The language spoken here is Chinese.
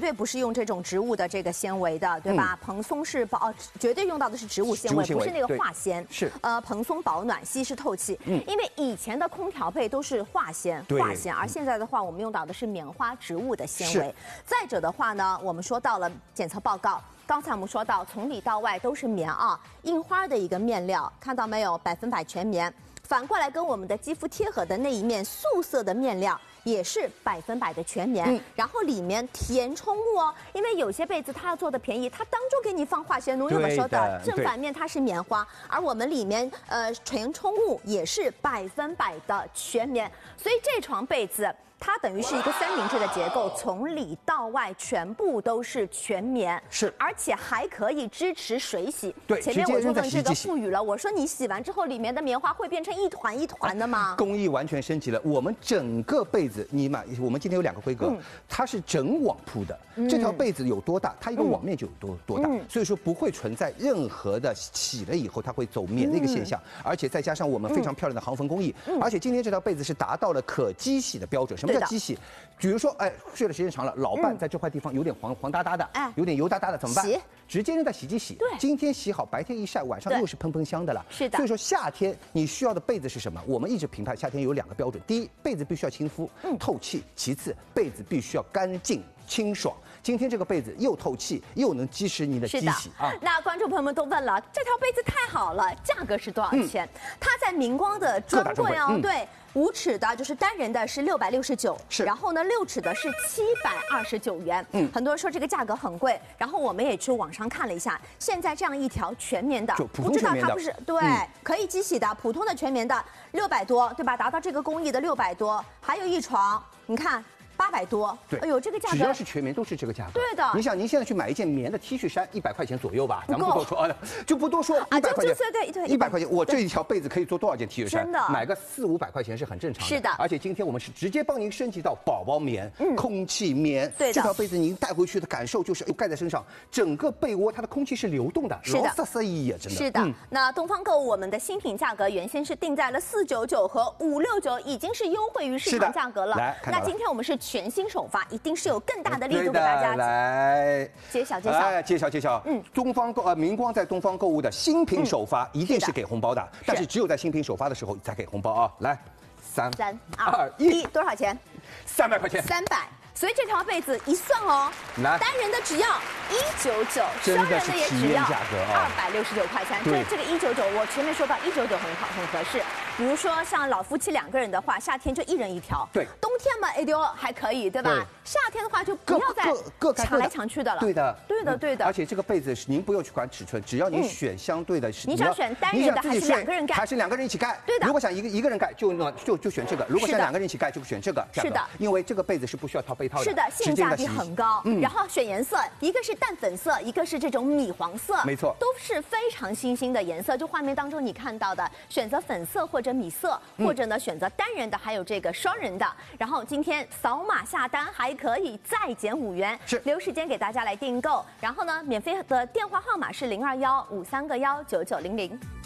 对不是用这种植物的这个纤维的，对吧？蓬松是绝对用到的是植物纤维，不是那个化纤。 是蓬松保暖，吸湿透气。因为以前的空调被都是化纤，而现在的话，我们用到的是棉花植物的纤维。再者的话呢，我们说到了检测报告。刚才我们说到，从里到外都是棉啊，印花的一个面料，看到没有？100%全棉。反过来跟我们的肌肤贴合的那一面素色的面料，也是100%的全棉。然后里面填充物哦，因为有些被子它要做的便宜，它当中给你放化纤，农友们说的，正反面它是棉花，而我们里面填充物也是100%的全棉，所以这床被子。它等于是一个三明治的结构，从里到外全部都是全棉， 是， 而且还可以支持水洗。 对， 前面我就问这个傅宇了，我说你洗完之后里面的棉花会变成一团一团的吗？ 工艺完全升级了，我们整个被子你买，我们今天有2个规格，它是整网铺的，这条被子有多大，它一个网面就有多大，所以说不会存在任何的洗了以后它会走棉的一个现象，而且再加上我们非常漂亮的航缝工艺，而且今天这条被子是达到了可机洗的标准。什么叫机洗？比如说，睡的时间长了，老伴在这块地方有点黄哒哒的，有点油哒哒的，怎么办？ 洗， 直接扔在洗衣机洗。 对， 今天洗好，白天一晒，晚上又是喷喷香的了。 是的。 所以说夏天你需要的被子是什么？我们一直评判夏天有2个标准：第一，被子必须要亲肤、透气；其次，被子必须要干净清爽。今天这个被子又透气，又能及时你的机洗啊。 那观众朋友们都问了，这条被子太好了，价格是多少钱？它在明光的专柜哦，对。5尺的就是单人的是669，然后呢6尺的是729元。很多人说这个价格很贵，然后我们也去网上看了一下，现在这样一条全棉的，不知道它不是对，可以机洗的，普通的全棉的600多，对吧？达到这个工艺的600多，还有一床，你看。800多， 对， 哎呦，这个价格只要是全棉都是这个价格。 对的， 你想您现在去买一件棉的 T 恤衫，100块钱左右吧，咱们不多说，就不多说，100块钱， 对 ，100块钱，我这一条被子可以做多少件 T 恤衫？ 真的， 买个400、500块钱是很正常的。 是的， 而且今天我们是直接帮您升级到宝宝棉、空气棉。 对的， 这条被子您带回去的感受就是盖在身上，整个被窝它的空气是流动的， 是的， 真的。 是的，那东方购物我们的新品价格原先是定在了499和569，已经是优惠于市场价格了。 来， 那今天我们是全新首发。一定是有更大的力度给大家来揭晓。 揭晓。东方明光在东方购物的新品首发，一定是给红包的，但是只有在新品首发的时候才给红包啊！来，3、2、1， 多少钱 ？300块钱。 300。所以这条被子一算哦，单人的只要199，双人的也只要269块钱。这个199，我前面说到199很合适。比如说像老夫妻2个人的话，夏天就1人1条。 对， 冬天嘛，还可以，对吧？夏天的话就不要再抢来抢去的了。 对的。 而且这个被子您不用去管尺寸，只要你选相对的， 你想选单人的还是2个人盖？ 还是2个人一起盖？ 对的。 如果想一个人盖，就选这个；如果想2个人一起盖，就选这个。 是的， 因为这个被子是不需要套被套的。 是的，性价比很高。然后选颜色，一个是淡粉色，一个是这种米黄色， 没错， 都是非常新兴的颜色。就画面当中你看到的，选择粉色或者米色，或者呢选择单人的，还有这个双人的。然后今天扫码下单还可以再减5元，留时间给大家来订购。然后呢，免费的电话号码是0215319900。